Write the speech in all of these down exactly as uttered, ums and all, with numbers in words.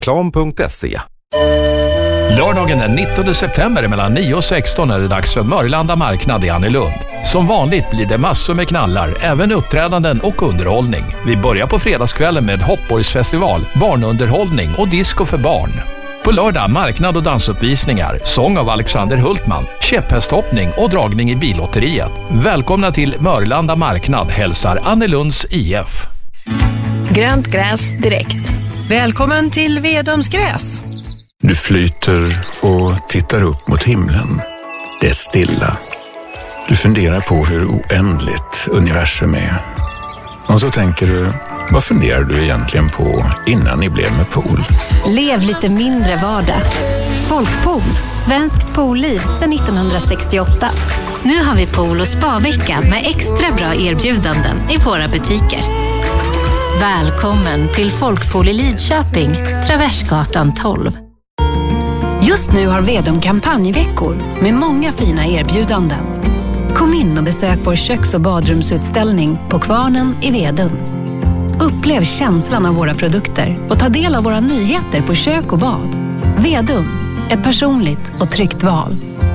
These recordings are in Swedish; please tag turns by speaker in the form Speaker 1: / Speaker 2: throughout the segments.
Speaker 1: Klan punkt se.
Speaker 2: Lördagen den nittonde september mellan nio och sexton är det dags för Mörlanda marknad i Annelund. Som vanligt blir det massor med knallar, även uppträdanden och underhållning. Vi börjar på fredagskvällen med Hoppborgsfestival, barnunderhållning och disco för barn. På lördag marknad och dansuppvisningar, sång av Alexander Hultman, käpphästhoppning och dragning i billotteriet. Välkomna till Mörlanda marknad, hälsar Annelunds I F.
Speaker 3: Grönt gräs direkt.
Speaker 4: Välkommen till Vedomsgräs.
Speaker 5: Du flyter och tittar upp mot himlen. Det är stilla. Du funderar på hur oändligt universum är. Och så tänker du, vad funderar du egentligen på innan ni blev med pool?
Speaker 3: Lev lite mindre vardag. Folkpool, svenskt poolliv sedan nittonhundrasextioåtta. Nu har vi pool- och spa-vecka med extra bra erbjudanden i våra butiker. Välkommen till Folkpool i Lidköping, Traversgatan tolv. Just nu har Vedum kampanjveckor med många fina erbjudanden. Kom in och besök vår köks- och badrumsutställning på Kvarnen i Vedum. Upplev känslan av våra produkter och ta del av våra nyheter på kök och bad. Vedum, ett personligt och tryggt val.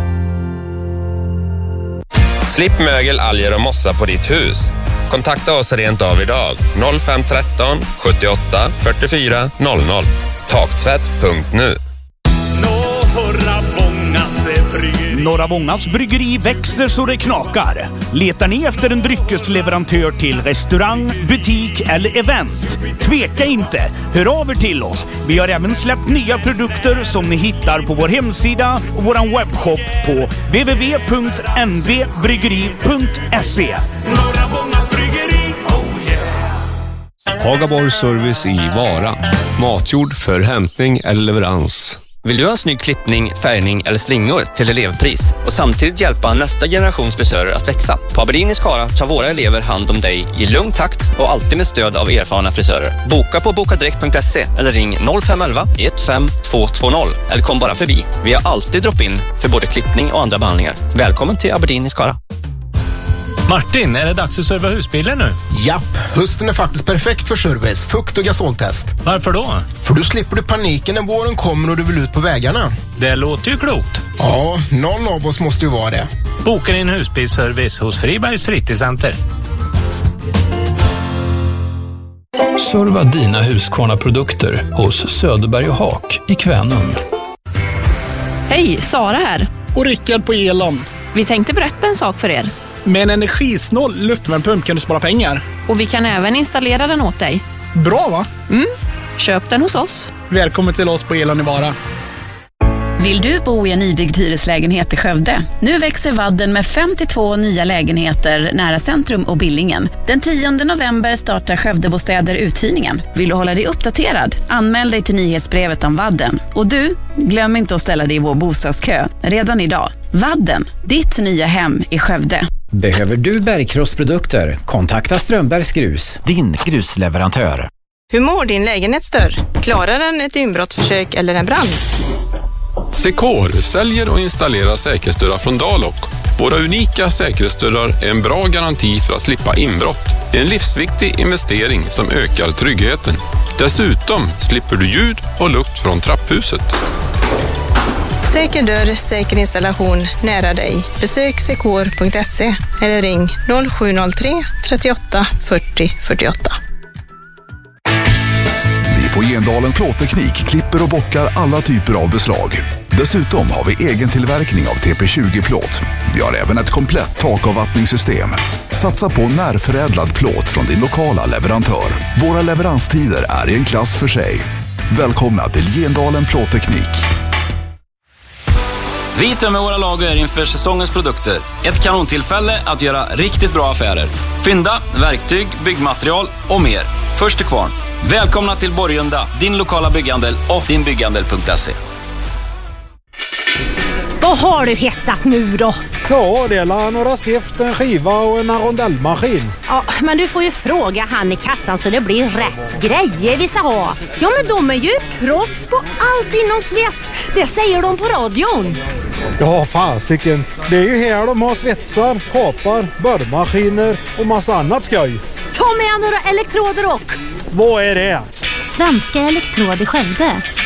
Speaker 6: Slipp mögel, alger och mossa på ditt hus. Kontakta oss rent av idag. noll fem ett tre sjuttioåtta fyrtiofyra noll noll. Taktvätt punkt nu.
Speaker 7: Norra Vångas bryggeri växer så det knakar. Letar ni efter en dryckesleverantör till restaurang, butik eller event? Tveka inte, hör av er till oss. Vi har även släppt nya produkter som ni hittar på vår hemsida och vår webbshop på w w w punkt n v bryggeri punkt se. Norra Vångas bryggeri, oh yeah!
Speaker 8: Hagaborg Service i Vara. Matjord för hämtning eller leverans.
Speaker 9: Vill du ha en snygg klippning, färgning eller slingor till elevpris och samtidigt hjälpa nästa generations frisörer att växa? På Aberdeen i Skara tar våra elever hand om dig i lugn takt och alltid med stöd av erfarna frisörer. Boka på bokadirekt punkt se eller ring noll fem ett ett ett fem två två noll eller kom bara förbi. Vi har alltid drop-in för både klippning och andra behandlingar. Välkommen till Aberdeen i Skara.
Speaker 10: Martin, är det dags att serva husbilen nu?
Speaker 11: Japp, hösten är faktiskt perfekt för service, fukt och gasoltest.
Speaker 10: Varför då?
Speaker 11: För då slipper du paniken när våren kommer och du vill ut på vägarna.
Speaker 10: Det låter ju klokt.
Speaker 11: Ja, någon av oss måste ju vara det.
Speaker 10: Boka din husbilsservice hos Fribergs fritidscenter.
Speaker 2: Serva dina Husqvarna-produkter hos Söderberg och Hak i Kvänum.
Speaker 12: Hej, Sara här.
Speaker 13: Och Rickard på Elon.
Speaker 12: Vi tänkte berätta en sak för er.
Speaker 13: Med en energisnål luftvärmepump kan du spara pengar.
Speaker 12: Och vi kan även installera den åt dig.
Speaker 13: Bra va?
Speaker 12: Mm, köp den hos oss.
Speaker 13: Välkommen till oss på Elon i Vara.
Speaker 14: Vill du bo i en nybyggd hyreslägenhet i Skövde? Nu växer Vadden med femtiotvå nya lägenheter nära centrum och Billingen. Den tionde november startar Skövdebostäder uthyrningen. Vill du hålla dig uppdaterad? Anmäl dig till nyhetsbrevet om Vadden. Och du, glöm inte att ställa dig i vår bostadskö redan idag. Vadden, ditt nya hem i Skövde.
Speaker 15: Behöver du bergkrossprodukter? Kontakta Strömbergs Grus, din grusleverantör.
Speaker 16: Hur mår din lägenhetsdörr? Klarar den ett inbrottsförsök eller en brand?
Speaker 17: Secor säljer och installerar säkerhetsdörrar från Dalok. Våra unika säkerhetsdörrar är en bra garanti för att slippa inbrott. Det är en livsviktig investering som ökar tryggheten. Dessutom slipper du ljud och lukt från trapphuset.
Speaker 16: Säker dörr, säker installation nära dig. Besök secor punkt se eller ring noll sju noll tre trettioåtta fyrtio fyrtioåtta.
Speaker 18: På Gendalen Plåtteknik klipper och bockar alla typer av beslag. Dessutom har vi egen tillverkning av T P tjugo-plåt. Vi har även ett komplett takavvattningssystem. Satsa på närförädlad plåt från din lokala leverantör. Våra leveranstider är i en klass för sig. Välkomna till Gendalen Plåtteknik.
Speaker 19: Vi tömmer våra lager inför säsongens produkter. Ett kanontillfälle att göra riktigt bra affärer. Fynda, verktyg, byggmaterial och mer. Först till kvarn. Välkomna till Borgunda, din lokala bygghandel och din bygghandel punkt se.
Speaker 20: Vad har du hittat nu då?
Speaker 21: Ja, det är några stift, en skiva och en rondellmaskin.
Speaker 20: Ja, men du får ju fråga han i kassan så det blir rätt grejer vi ska ha. Ja, men de är ju proffs på allt inom svets. Det säger de på radion.
Speaker 21: Ja, fasiken. Det är ju här de har svetsar, kapar, borrmaskiner och massa annat skoj.
Speaker 20: Ta med några elektroder och...
Speaker 21: Vad är det?
Speaker 3: Svenska Elektrod i Skövde.